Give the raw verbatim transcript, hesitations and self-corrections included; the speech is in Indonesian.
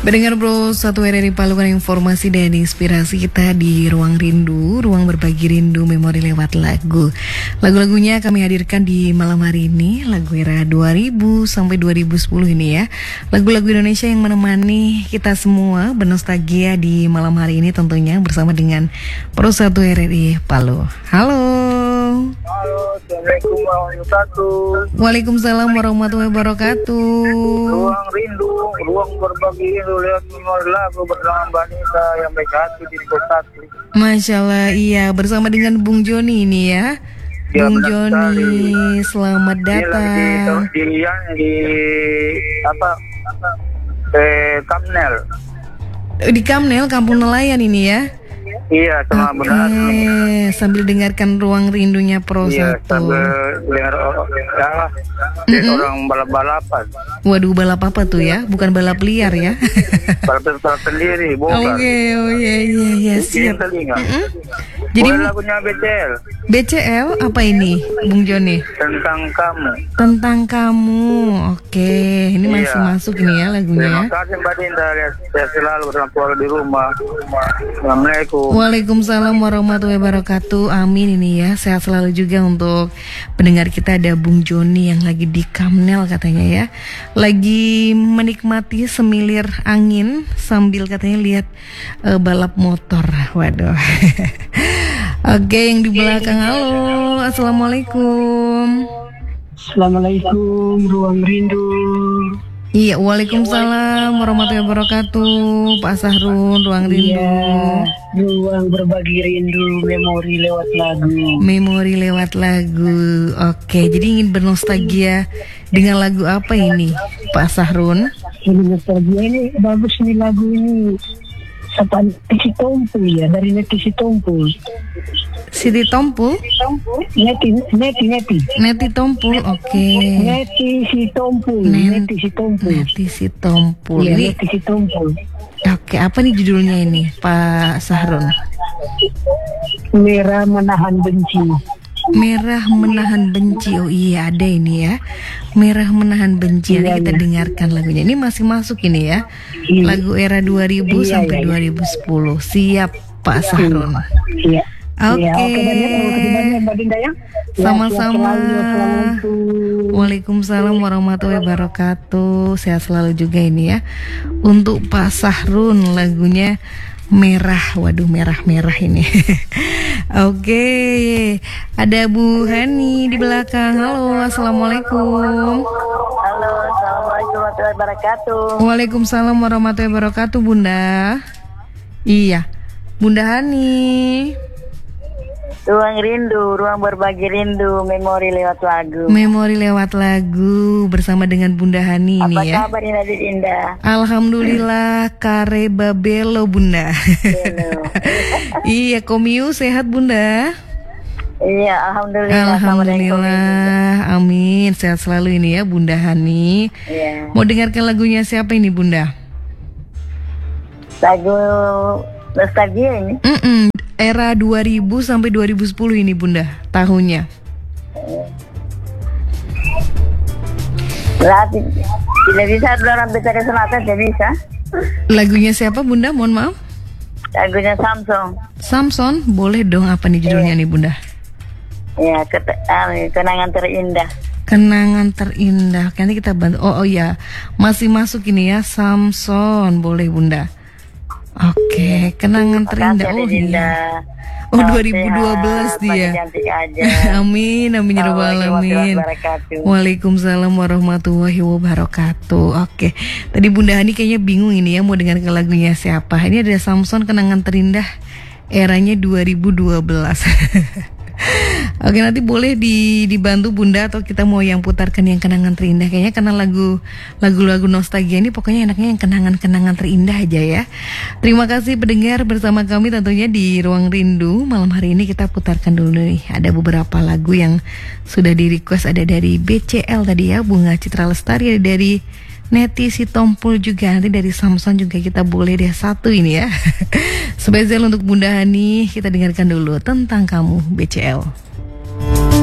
Mendengar Bro Satu R R I Palu kan informasi dan inspirasi kita di Ruang Rindu, ruang berbagi rindu memori lewat lagu. Lagu-lagunya kami hadirkan di malam hari ini, lagu era dua ribu sampai dua ribu sepuluh ini ya. Lagu-lagu Indonesia yang menemani kita semua bernostalgia di malam hari ini tentunya bersama dengan Pro Satu R R I Palu. Halo. Halo, Assalamualaikum warahmatullahi wabarakatuh. Waalaikumsalam warahmatullahi wabarakatuh. Ruang rindu, ruang berbagi rindu lewat memori lagu bersama Mbak Nita yang baik hati di Kota. Masya Allah, iya bersama dengan Bung Joni ini ya. Ya, Bung benar Joni, sekali. selamat Ini lagi datang. di Rian di apa? Eh, Kamnel. Di Kamnel, Kampung Nelayan ini ya. Iya, sama Oke, benar nih. sambil dengarkan ruang rindunya Pro Iya, Satu. sambil dengar oh, ya, Mm-mm. orang balap-balapan. Waduh, balap apa tuh ya? Bukan balap liar ya? Balap-balap sendiri, Oke, bukan. oh iya iya iya siap. Telinga. Mm-mm. Jadi Boleh lagunya B C L B C L apa ini, Bung Joni? tentang kamu. Tentang kamu. Oke, ini masih Iya. masuk ini ya lagunya. Terima kasih Mbak Dinda, lihat saya selalu bersama keluarga di rumah. Assalamualaikum. Waalaikumsalam warahmatullahi wabarakatuh. Amin ini ya. Sehat selalu juga untuk pendengar kita. Ada Bung Joni yang lagi di Kamnel katanya ya. Lagi menikmati semilir angin sambil katanya lihat uh, balap motor. Waduh. Oke, yang di belakang. Halo, assalamualaikum. Assalamualaikum, ruang rindu. Iya, waalaikumsalam warahmatullahi wabarakatuh. Pak Sahrun, ruang rindu. Iya, ruang berbagi rindu, memori lewat lagu. Memori lewat lagu. Oke, jadi ingin bernostalgia dengan lagu apa ini, Pak Sahrun? Ini nostalgia ini bagus nih lagu ini. Sapa Neti Tompul ya, dari Neti Tompul. Siti Tompul? Neti, Neti, Neti. Neti Tompul, oke. Neti si Tompul, Nen- Neti si Tompul. Neti si Tompul. Iya, Ini, Neti si Tompul. oke, apa nih judulnya ini, Pak Sahrun? Merah menahan benci. Merah menahan benci. Oh iya, ada ini ya. Merah menahan benci. Nanti Iya, kita iya. dengarkan lagunya. Ini masih masuk ini ya. Iya. Lagu era dua ribu Iya, sampai iya, iya. dua ribu sepuluh. Siap, Pak Sahrun. Iya. Oke. Iya, oke banyak, terima kasih banyak Mbak Dinda ya. Ya, Sama-sama. sehat selalu, Assalamualaikum. Waalaikumsalam warahmatullahi wabarakatuh. Sehat selalu juga ini ya. Untuk Pak Sahrun lagunya Merah. Waduh, merah-merah ini. Oke. Ada Bu Hani di belakang. Halo, assalamualaikum. Halo, assalamualaikum warahmatullahi wabarakatuh. Waalaikumsalam warahmatullahi wabarakatuh, Bunda. Iya, Bunda Hani. Ruang rindu, ruang berbagi rindu, memori lewat lagu. Memori lewat lagu bersama dengan Bunda Hani ini Apa ya. kabar Indah Indah? Alhamdulillah, kare babelo Bunda. Iya, komiu sehat Bunda. Iya, alhamdulillah. Alhamdulillah, amin. Sehat selalu ini ya Bunda Hani. Iya. Mau dengarkan lagunya siapa ini Bunda? Lagu nostalgia ini. Mm-mm. Era dua ribu sampai dua ribu sepuluh ini Bunda, tahunnya. Berarti tidak bisa orang Betara Selatan, tidak bisa. Lagunya siapa Bunda? Mohon maaf. Lagunya Samsung. Samson, boleh dong, apa nih judulnya nih Bunda? Ya, ket- ah, kenangan terindah. Kenangan terindah. Nanti kita bantu. Oh, oh ya, masih masuk ini ya, Samson, boleh Bunda. Oke, kenangan terindah. Makasih, Oh Dinda. iya. Oh Salam dua ribu dua belas sehat, dia. pagi cantik aja. Amin, amin ya rabbal Assalamualaikum alamin. warahmatullahi wabarakatuh. Waalaikumsalam warahmatullahi wabarakatuh. Oke, tadi Bunda Hani kayaknya bingung ini ya mau dengarkan lagunya siapa. Ini ada Samson, kenangan terindah, eranya dua ribu dua belas. Oke, nanti boleh di, dibantu Bunda atau kita mau yang putarkan yang kenangan terindah. Kayaknya karena lagu lagu-lagu nostalgia ini pokoknya enaknya yang kenangan-kenangan terindah aja ya. Terima kasih pendengar bersama kami tentunya di Ruang Rindu. Malam hari ini kita putarkan dulu nih. Ada beberapa lagu yang sudah di request. Ada dari B C L tadi ya, Bunga Citra Lestari, ada dari Neti si Tompul juga, nanti dari Samson juga kita boleh deh satu ini ya. Spesial untuk Bunda Hani, kita dengarkan dulu Tentang Kamu B C L.